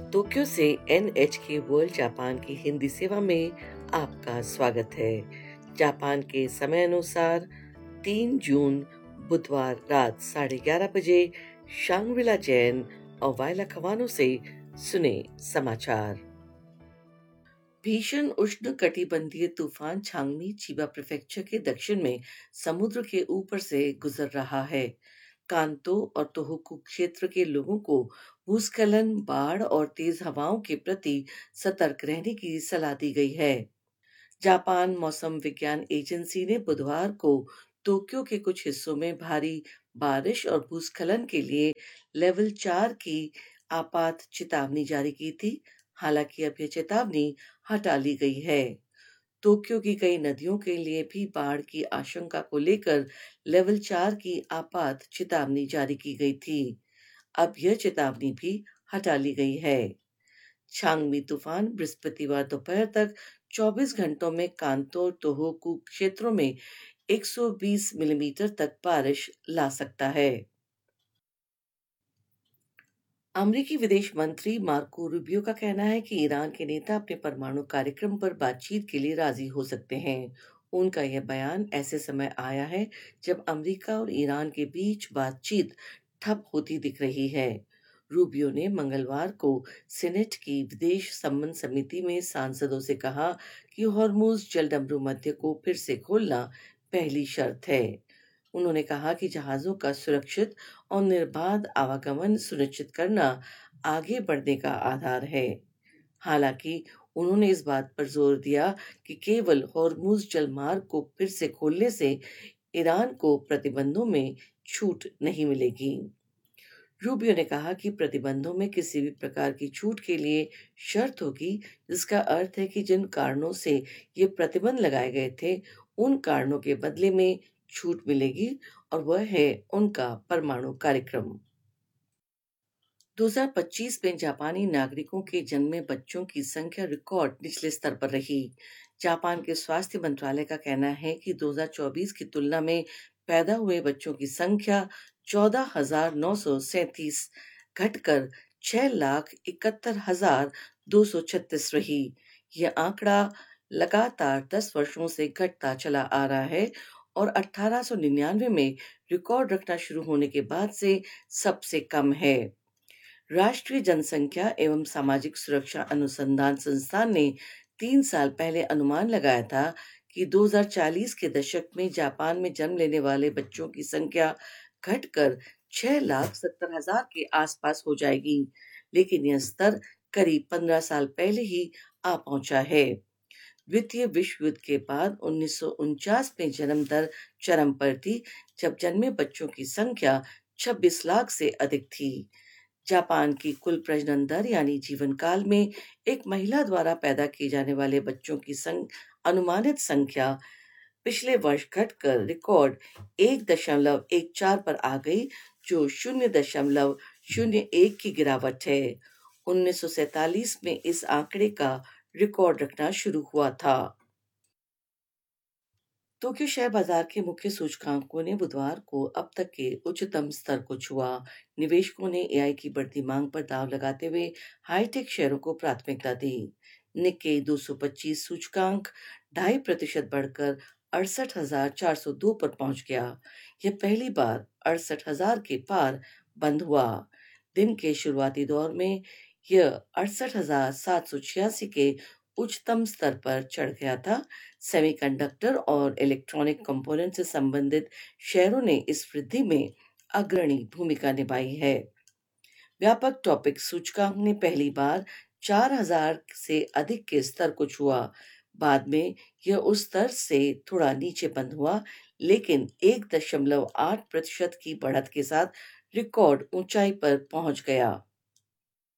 Tokyo से NHK world Japan की हिंदी सेवा में आपका स्वागत है। जापान के समय अनुसार 3 जून बुधवार रात 11:30 बजे शांग्रिला जैन और वायला खवानो से सुने समाचार। भीषण उष्ण कटिबंधीय तूफान छांगमी चिबा प्रीफेक्चर के दक्षिण में समुद्र के ऊपर से गुजर रहा है। कांतो और तोहोकू क्षेत्र के लोगों को भूस्खलन, बाढ़ और तेज हवाओं के प्रति सतर्क रहने की सलाह दी गई है। जापान मौसम विज्ञान एजेंसी ने बुधवार को टोक्यो के कुछ हिस्सों में भारी बारिश और भूस्खलन के लिए लेवल 4 की आपात चेतावनी जारी की थी। हालांकि अब यह चेतावनी हटा ली गई है। टोक्यो की कई नदियों के लिए भी बाढ़ की आशंका को लेकर लेवल 4 की आपात चेतावनी जारी की गई थी। अब यह चेतावनी भी हटा ली गई है। छांगमी तूफान बृहस्पतिवार दोपहर तक 24 घंटों में कांतो और तोहोकू क्षेत्रों में 120 मिलीमीटर तक बारिश ला सकता है। अमेरिकी विदेश मंत्री मार्को रूबियो का कहना है कि ईरान के नेता अपने परमाणु कार्यक्रम पर बातचीत के लिए राजी हो सकते हैं। उनका यह बयान ऐसे समय आया है जब अमेरिका और ईरान के बीच बातचीत ठप होती दिख रही है। रूबियो ने मंगलवार को सीनेट की विदेश संबंध समिति में सांसदों से कहा कि हॉर्मुज जलडमरू मध्य को फिर से खोलना पहली शर्त है। उन्होंने कहा कि जहाजों का सुरक्षित और निर्बाध आवागमन सुनिश्चित करना आगे बढ़ने का आधार है। हालांकि उन्होंने इस बात पर जोर दिया कि केवल हॉर्मुज जलमार्ग को फिर से खोलने से ईरान को प्रतिबंधों में छूट नहीं मिलेगी। रूबियो ने कहा कि प्रतिबंधों में किसी भी प्रकार की छूट के लिए शर्त होगी, जिसका अर्थ है कि जिन कारणों से ये प्रतिबंध लगाए गए थे उन कारणों के बदले में छूट मिलेगी, और वह है उनका परमाणु कार्यक्रम। 2025 में जापानी नागरिकों के जन्मे बच्चों की संख्या रिकॉर्ड निचले स्तर पर रही। जापान के स्वास्थ्य मंत्रालय का कहना है कि 2024 की तुलना में पैदा हुए बच्चों की संख्या 14,937 घटकर 6,71,236 रही। यह आंकड़ा लगातार 10 वर्षों से घटता चला आ रहा है और 1899 में रिकॉर्ड रखना शुरू होने के बाद से सबसे कम है। राष्ट्रीय जनसंख्या एवं सामाजिक सुरक्षा अनुसंधान संस्थान ने 3 साल पहले अनुमान लगाया था कि 2040 के दशक में जापान में जन्म लेने वाले बच्चों की संख्या घटकर 6,70,000 के आसपास हो जाएगी, लेकिन यह स्तर करीब 15 साल पहले ही आ पहुंचा है। द्वितीय विश्व युद्ध के बाद 1949 में जन्म दर चरम पर थी, जब जन्मे बच्चों की संख्या 26 लाख से अधिक थी। जापान की कुल प्रजनन दर यानी जीवन काल में एक महिला द्वारा पैदा किए जाने वाले बच्चों की अनुमानित संख्या पिछले वर्ष घटकर रिकॉर्ड 1.14 पर आ गई, जो 0.01 की गिरावट है। 1947 में इस आंकड़े का रिकॉर्ड रखना शुरू हुआ था। टोक्यो शेयर बाजार के मुख्य सूचकांकों ने बुधवार को अब तक के उच्चतम स्तर को छुआ। निवेशकों ने एआई की बढ़ती मांग पर दांव लगाते हुए हाईटेक शेयरों को प्राथमिकता दी। निक्केई 225 सूचकांक 2.5% बढ़कर 68,402 पर पहुंच गया। यह पहली बार 68,000 के पार बंद हुआ। दिन के शुरुआती दौर में यह 68,786 के उच्चतम स्तर पर चढ़ गया था। सेमीकंडक्टर और इलेक्ट्रॉनिक कंपोनेंट से संबंधित शेयरों ने इस वृद्धि में अग्रणी भूमिका निभाई है। व्यापक टॉपिक सूचकांक ने पहली बार 4,000 से अधिक के स्तर को छुआ। बाद में यह उस स्तर से थोड़ा नीचे बंद हुआ, लेकिन 1.8% की बढ़त के साथ रिकॉर्ड ऊंचाई पर पहुंच गया।